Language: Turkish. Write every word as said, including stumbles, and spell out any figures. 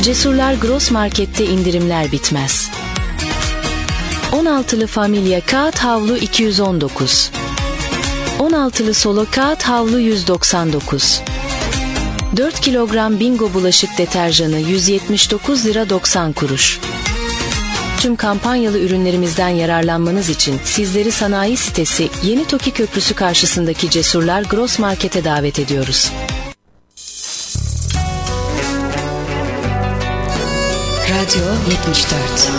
Cesurlar Gross Market'te indirimler bitmez. on altılı Familya Kağıt Havlu iki yüz on dokuz. on altılı Solo Kağıt Havlu yüz doksan dokuz. dört kilogram Bingo bulaşık deterjanı yüz yetmiş dokuz lira doksan kuruş. Tüm kampanyalı ürünlerimizden yararlanmanız için sizleri sanayi sitesi Yeni Toki Köprüsü karşısındaki Cesurlar Gross Market'e davet ediyoruz. Radyo yetmiş dört.